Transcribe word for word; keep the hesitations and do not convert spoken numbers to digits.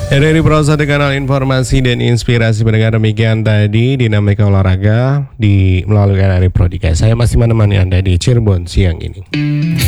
Ya, dari Prosa di kanal informasi dan inspirasi pendengar, demikian tadi dinamika olahraga di melalui R R I Prodika. Saya masih menemani Anda di Cirebon siang ini.